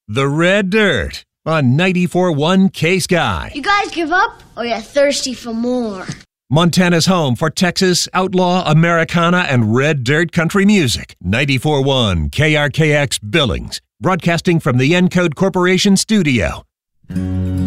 The Red Dirt on 94.1 K-Sky. You guys give up, or you're thirsty for more? Montana's home for Texas, outlaw, Americana, and Red Dirt country music. 94.1 KRKX Billings, broadcasting from the Encode Corporation studio.